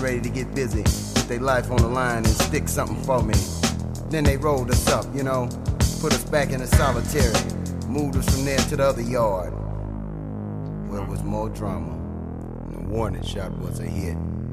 ready to get busy, put their life on the line and stick something for me. Then they rolled us up, you know, put us back in the solitary, moved us from there to the other yard, where it was more drama, and the warning shot was a hit.